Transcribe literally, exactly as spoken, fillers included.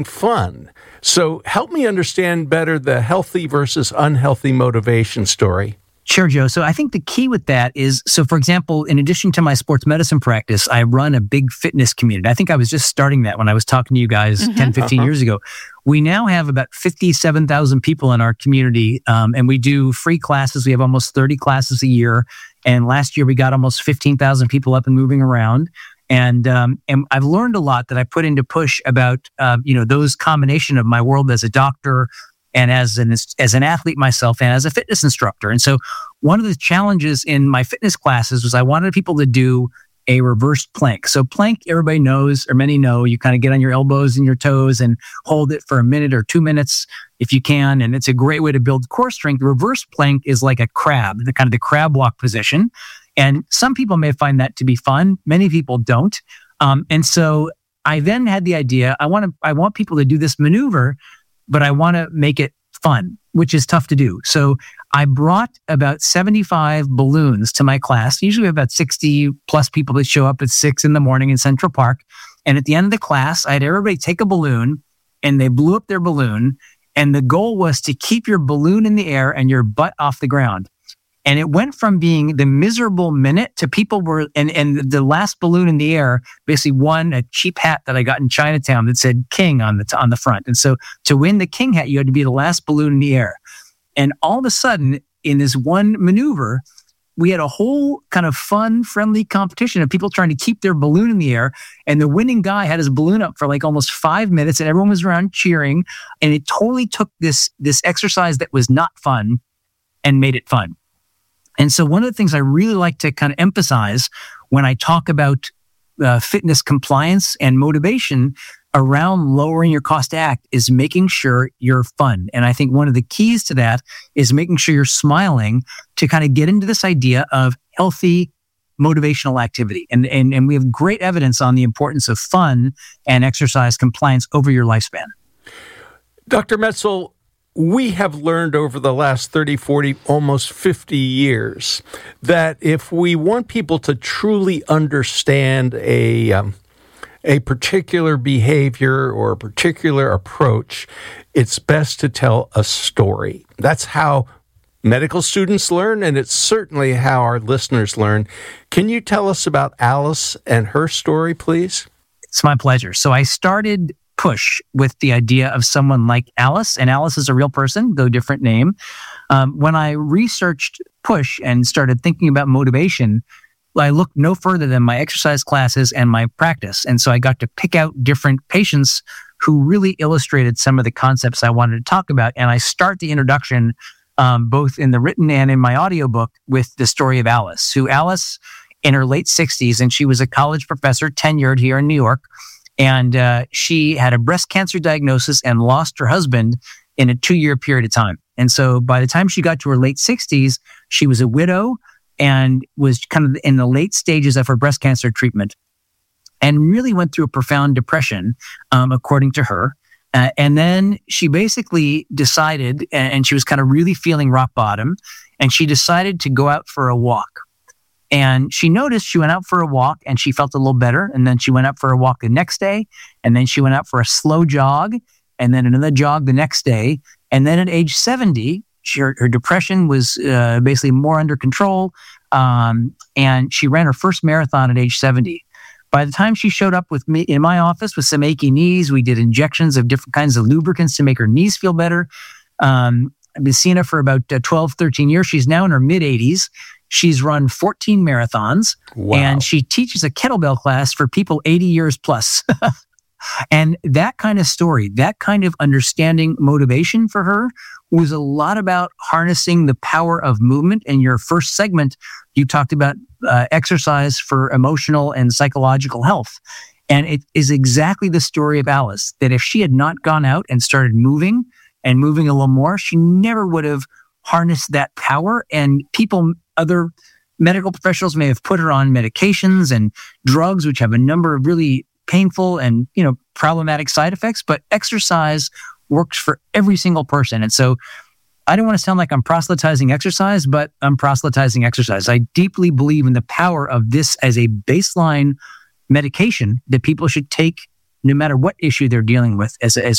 fun. So help me understand better the healthy versus unhealthy motivation story. Sure, Joe. So I think the key with that is, so for example, in addition to my sports medicine practice, I run a big fitness community. I think I was just starting that when I was talking to you guys mm-hmm. ten, fifteen uh-huh. years ago. We now have about fifty-seven thousand people in our community, um, and we do free classes. We have almost thirty classes a year. And last year we got almost fifteen thousand people up and moving around. And um, and I've learned a lot that I put into Push about, uh, you know, those combination of my world as a doctor and as an as an athlete myself and as a fitness instructor. And so one of the challenges in my fitness classes was I wanted people to do a reverse plank. So plank, everybody knows, or many know, you kind of get on your elbows and your toes and hold it for a minute or two minutes if you can. And it's a great way to build core strength. Reverse plank is like a crab, the kind of the crab walk position. And some people may find that to be fun. Many people don't. Um, and so I then had the idea, I want to, I want people to do this maneuver, but I want to make it fun, which is tough to do. So I brought about seventy-five balloons to my class. Usually we have about sixty plus people that show up at six in the morning in Central Park. And at the end of the class, I had everybody take a balloon and they blew up their balloon. And the goal was to keep your balloon in the air and your butt off the ground. And it went from being the miserable minute to people were, and, and the last balloon in the air basically won a cheap hat that I got in Chinatown that said King on the, on the front. And so to win the King hat, you had to be the last balloon in the air. And all of a sudden, in this one maneuver, we had a whole kind of fun, friendly competition of people trying to keep their balloon in the air. And the winning guy had his balloon up for like almost five minutes and everyone was around cheering. And it totally took this, this exercise that was not fun and made it fun. And so one of the things I really like to kind of emphasize when I talk about uh, fitness compliance and motivation around lowering your cost to act is making sure you're fun. And I think one of the keys to that is making sure you're smiling to kind of get into this idea of healthy motivational activity. And, and, and we have great evidence on the importance of fun and exercise compliance over your lifespan. Doctor Metzl, we have learned over the last thirty, forty, almost fifty years that if we want people to truly understand a um, a particular behavior or a particular approach, it's best to tell a story. That's how medical students learn, and it's certainly how our listeners learn. Can you tell us about Alice and her story, please? It's my pleasure. So I started Push with the idea of someone like Alice, and Alice is a real person, though different name. Um, when I researched Push and started thinking about motivation, I looked no further than my exercise classes and my practice. And so I got to pick out different patients who really illustrated some of the concepts I wanted to talk about. And I start the introduction, um, both in the written and in my audiobook, with the story of Alice, who Alice in her late sixties, and she was a college professor tenured here in New York. And uh, she had a breast cancer diagnosis and lost her husband in a two-year period of time. And so by the time she got to her late sixties, she was a widow and was kind of in the late stages of her breast cancer treatment and really went through a profound depression, um, according to her. Uh, and then she basically decided, and she was kind of really feeling rock bottom, and she decided to go out for a walk. And she noticed she went out for a walk and she felt a little better. And then she went out for a walk the next day. And then she went out for a slow jog and then another jog the next day. And then at age seventy, she, her, her depression was uh, basically more under control. Um, and she ran her first marathon at age seventy. By the time she showed up with me in my office with some achy knees, we did injections of different kinds of lubricants to make her knees feel better. Um, I've been seeing her for about uh, twelve, thirteen years. She's now in her mid eighties. She's run fourteen marathons. Wow. And she teaches a kettlebell class for people eighty years plus. And that kind of story, that kind of understanding motivation for her was a lot about harnessing the power of movement. In your first segment, you talked about uh, exercise for emotional and psychological health. And it is exactly the story of Alice, that if she had not gone out and started moving and moving a little more, she never would have harnessed that power. And people, other medical professionals may have put her on medications and drugs, which have a number of really painful and, you know, problematic side effects, but exercise works for every single person. And so I don't want to sound like I'm proselytizing exercise, but I'm proselytizing exercise. I deeply believe in the power of this as a baseline medication that people should take no matter what issue they're dealing with as, as